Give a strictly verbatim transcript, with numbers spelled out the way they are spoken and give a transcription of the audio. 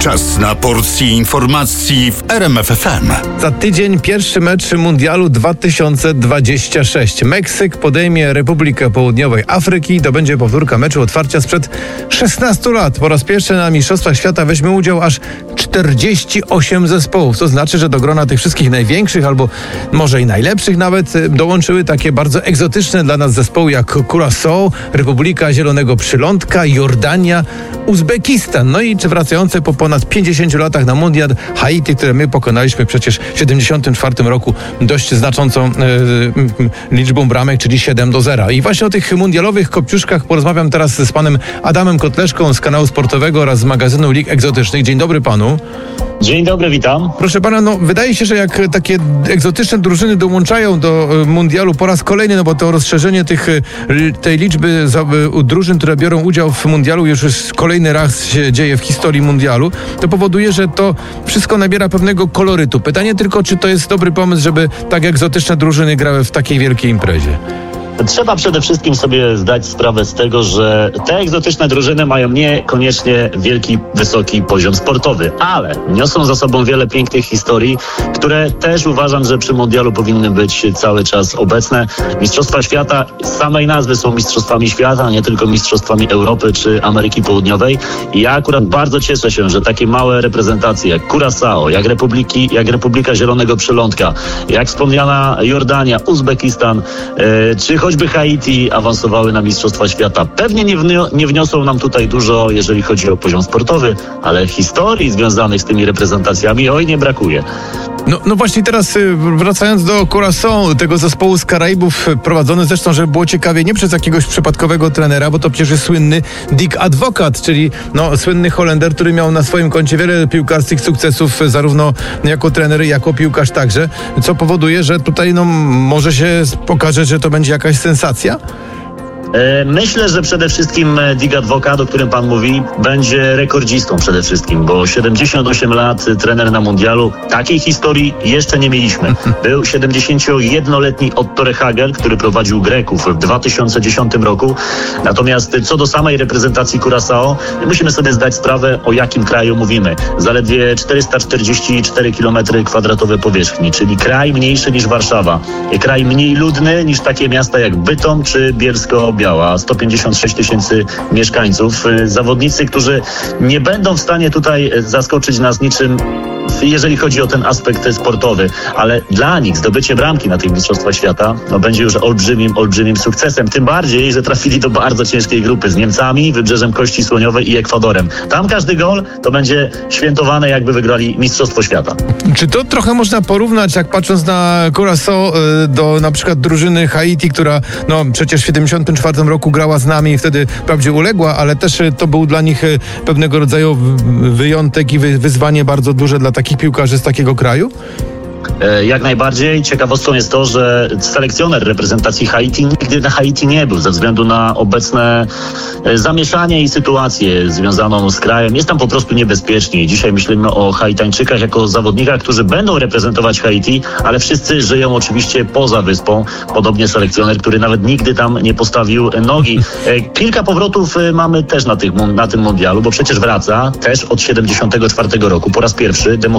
Czas na porcję informacji w R M F F M. Za tydzień pierwszy mecz Mundialu dwa tysiące dwudziestego szóstego. Meksyk podejmie Republikę Południowej Afryki. To będzie powtórka meczu otwarcia sprzed szesnastu lat. Po raz pierwszy na Mistrzostwach Świata weźmie udział aż czterdzieści osiem zespołów. To znaczy, że do grona tych wszystkich największych, albo może i najlepszych nawet, dołączyły takie bardzo egzotyczne dla nas zespoły jak Curaçao, Republika Zielonego Przylądka, Jordania, Uzbekistan. No i czy wracające po ponad pięćdziesięciu latach na mundial Haiti, które my pokonaliśmy przecież w siedemdziesiątym czwartym roku dość znaczącą e, liczbą bramek, czyli siedem do zera. I właśnie o tych mundialowych kopciuszkach porozmawiam teraz z panem Adamem Kotleszką z kanału sportowego oraz z magazynu Lig Egzotycznych. Dzień dobry panu. Dzień dobry, witam. Proszę pana, no wydaje się, że jak takie egzotyczne drużyny dołączają do mundialu po raz kolejny, no bo to rozszerzenie tych, tej liczby drużyn, które biorą udział w mundialu już jest kolejny raz się dzieje w historii mundialu, to powoduje, że to wszystko nabiera pewnego kolorytu. Pytanie tylko, czy to jest dobry pomysł, żeby tak egzotyczne drużyny grały w takiej wielkiej imprezie? Trzeba przede wszystkim sobie zdać sprawę z tego, że te egzotyczne drużyny mają niekoniecznie wielki, wysoki poziom sportowy, ale niosą za sobą wiele pięknych historii, które też uważam, że przy mundialu powinny być cały czas obecne. Mistrzostwa Świata z samej nazwy są mistrzostwami świata, a nie tylko mistrzostwami Europy czy Ameryki Południowej. I ja akurat bardzo cieszę się, że takie małe reprezentacje jak Curaçao, jak, Republiki, jak Republika Zielonego Przylądka, jak wspomniana Jordania, Uzbekistan, yy, czy choćby Haiti awansowały na Mistrzostwa Świata. Pewnie nie, wnio- nie wniosą nam tutaj dużo, jeżeli chodzi o poziom sportowy, ale historii związanych z tymi reprezentacjami oj nie brakuje. No, no właśnie teraz wracając do Curaçao, tego zespołu z Karaibów, prowadzony zresztą, żeby było ciekawie, nie przez jakiegoś przypadkowego trenera, bo to przecież jest słynny Dick Advocaat, czyli no, słynny Holender, który miał na swoim koncie wiele piłkarskich sukcesów, zarówno jako trener, jako piłkarz także, co powoduje, że tutaj no, może się pokaże, że to będzie jakaś sensacja? Myślę, że przede wszystkim Dick Advocaat, o którym pan mówi, będzie rekordzistą przede wszystkim, bo siedemdziesiąt osiem lat trener na mundialu. Takiej historii jeszcze nie mieliśmy. Był siedemdziesięciojednoletni Otto Rehhagel, który prowadził Greków w dwa tysiące dziesiątym roku. Natomiast co do samej reprezentacji Curaçao, musimy sobie zdać sprawę, o jakim kraju mówimy. Zaledwie czterysta czterdzieści cztery kilometry kwadratowe powierzchni, czyli kraj mniejszy niż Warszawa. Kraj mniej ludny niż takie miasta jak Bytom czy Bielsko-Biała. sto pięćdziesiąt sześć tysięcy mieszkańców. Zawodnicy, którzy nie będą w stanie tutaj zaskoczyć nas niczym, jeżeli chodzi o ten aspekt sportowy, ale dla nich zdobycie bramki na tych Mistrzostwach Świata no, będzie już olbrzymim, olbrzymim sukcesem. Tym bardziej, że trafili do bardzo ciężkiej grupy z Niemcami, Wybrzeżem Kości Słoniowej i Ekwadorem. Tam każdy gol to będzie świętowane, jakby wygrali Mistrzostwo Świata. Czy to trochę można porównać, jak patrząc na Curaçao, do na przykład drużyny Haiti, która no przecież w siedemdziesiątym czwartym roku grała z nami i wtedy wprawdzie uległa, ale też to był dla nich pewnego rodzaju wyjątek i wyzwanie bardzo duże dla takich piłkarzy z takiego kraju? Jak najbardziej. Ciekawostką jest to, że selekcjoner reprezentacji Haiti nigdy na Haiti nie był ze względu na obecne zamieszanie i sytuację związaną z krajem. Jest tam po prostu niebezpiecznie. Dzisiaj myślimy o Haitańczykach jako o zawodnikach, którzy będą reprezentować Haiti, ale wszyscy żyją oczywiście poza wyspą. Podobnie selekcjoner, który nawet nigdy tam nie postawił nogi. Kilka powrotów mamy też na, tych, na tym mundialu, bo przecież wraca też od siedemdziesiątego czwartego roku po raz pierwszy